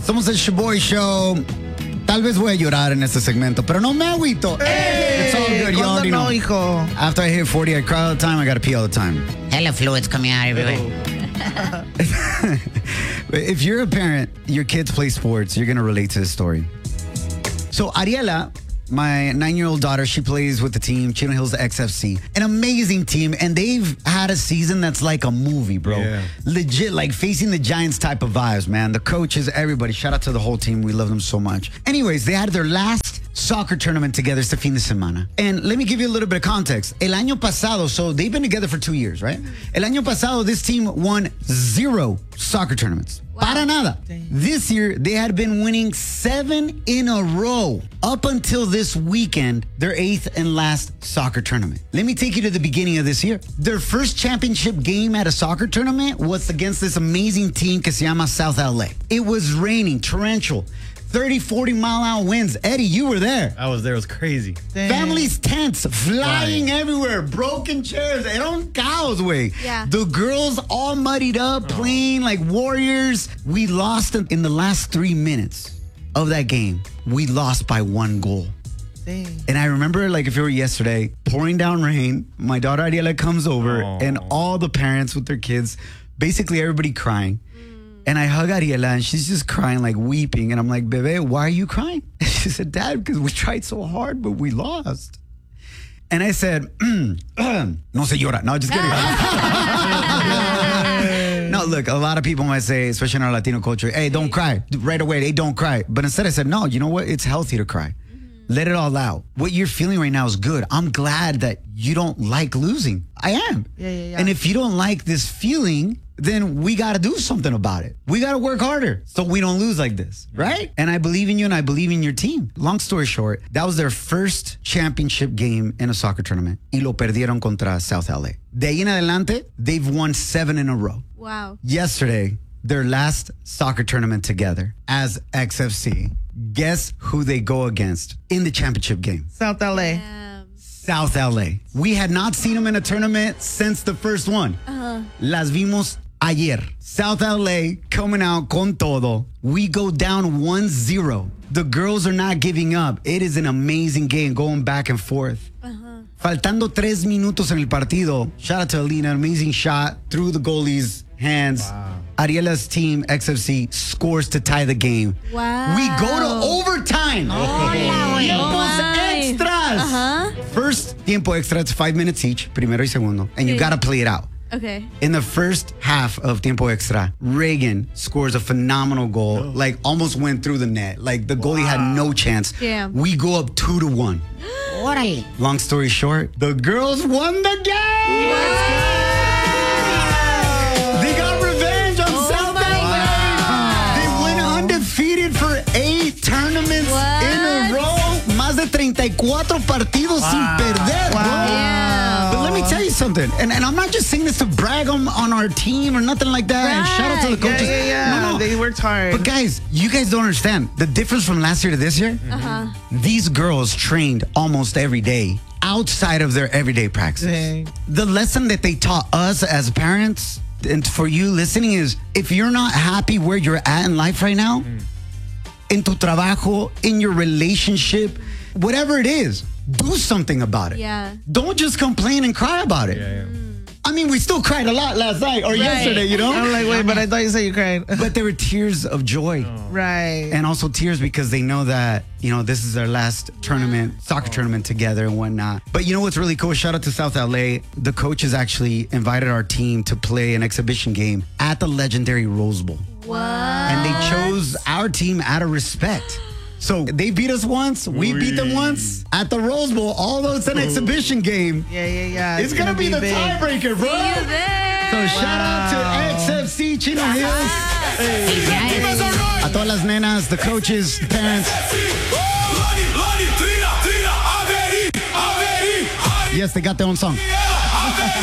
Somos el Shaboy Show. Tal vez voy a llorar en este segmento, pero no me agüito. It's all good. You already know. Hijo? After I hit 40, I cry all the time. I got to pee all the time. Hella fluids coming out everywhere. If you're a parent, your kids play sports, you're going to relate to this story. So Ariela, my 9-year-old daughter, she plays with the team, Chino Hills XFC. An amazing team, and they've had a season that's like a movie, bro. Yeah. Legit, like facing the Giants type of vibes, man. The coaches, everybody. Shout out to the whole team. We love them so much. Anyways, they had their last soccer tournament together este fin de semana. And let me give you a little bit of context. El año pasado, so they've been together for 2 years, right? El año pasado, this team won 0 soccer tournaments. Wow. Para nada. This year, they had been winning 7 in a row up until this weekend, their 8th and last soccer tournament. Let me take you to the beginning of this year. Their first championship game at a soccer tournament was against this amazing team que se llama South LA. It was raining, torrential, 30, 40 mile hour winds. Eddie, you were there. I was there. It was crazy. Dang. Families' tents flying everywhere, broken chairs. Era un caos, güey. Yeah. The girls all muddied up, playing like warriors. We lost in the last 3 minutes of that game. We lost by 1 goal. Dang. And I remember, like if it were yesterday, pouring down rain. My daughter Ariela comes over, and all the parents with their kids, basically everybody crying. And I hug Ariela, and she's just crying, like weeping. And I'm like, Bebe, why are you crying? She said, Dad, because we tried so hard, but we lost. And I said, no se llora. No, just kidding. No, look, a lot of people might say, especially in our Latino culture, hey, don't cry. Right away, hey, don't cry. But instead I said, no, you know what? It's healthy to cry. Let it all out. What you're feeling right now is good. I'm glad that you don't like losing. I am. Yeah. And if you don't like this feeling, then we got to do something about it. We got to work harder so we don't lose like this, right? And I believe in you and I believe in your team. Long story short, that was their first championship game in a soccer tournament. Y lo perdieron contra South LA. De ahí en adelante, they've won 7 in a row. Wow. Yesterday, their last soccer tournament together as XFC. Guess who they go against in the championship game? South LA. South LA. We had not seen them in a tournament since the first one. Las vimos ayer. South LA coming out con todo. We go down 1-0. The girls are not giving up. It is an amazing game going back and forth. Faltando 3 minutos en el partido. Shout out to Alina. Amazing shot through the goalie's hands. Wow. Ariela's team, XFC, scores to tie the game. Wow. We go to overtime. Tiempos extras. First tiempo extra, it's 5 minutes each, primero y segundo, and you got to play it out. Okay. In the first half of tiempo extra, Reagan scores a phenomenal goal, like almost went through the net. Like the goalie had no chance. Damn. We go up 2-1. Órale. Long story short, the girls won the game. They got revenge on South LA. They went undefeated for 8 tournaments in a row. Más de 34 partidos sin perder, bro. Yeah. But let me tell you something, and I'm not just saying this to brag on our team or nothing like that. And shout out to the coaches. Yeah. No. They worked hard. But guys, you guys don't understand the difference from last year to this year. These girls trained almost every day outside of their everyday practices. Dang. The lesson that they taught us as parents, and for you listening, is if you're not happy where you're at in life right now, in tu trabajo, in your relationship, whatever it is, do something about it. Yeah. Don't just complain and cry about it. Yeah. I mean, we still cried a lot last night or yesterday, you know? I'm like, wait, but I thought you said you cried. But there were tears of joy. Right. And also tears because they know that, you know, this is their last tournament, soccer tournament together and whatnot. But you know what's really cool? Shout out to South LA. The coaches actually invited our team to play an exhibition game at the legendary Rose Bowl. What? And they chose our team out of respect. So they beat us once, we beat them once at the Rose Bowl, although it's an exhibition game. Yeah. It's going to be the big. tiebreaker, bro. See you there. So shout out to XFC Chino Hills. A todas las nenas, the coaches, the parents. Yes, they got their own song.